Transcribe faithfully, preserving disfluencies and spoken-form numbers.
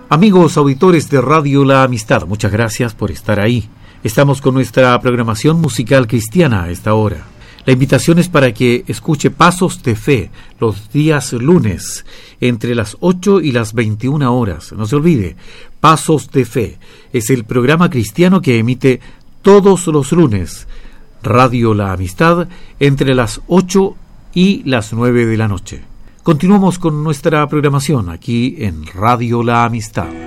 Amigos auditores de Radio La Amistad, muchas gracias por estar ahí. Estamos con nuestra programación musical cristiana a esta hora. La invitación es para que escuche Pasos de Fe los días lunes entre las ocho y las veintiuna horas. No se olvide, Pasos de Fe es el programa cristiano que emite todos los lunes Radio La Amistad entre las ocho y las nueve de la noche. Continuamos con nuestra programación aquí en Radio La Amistad.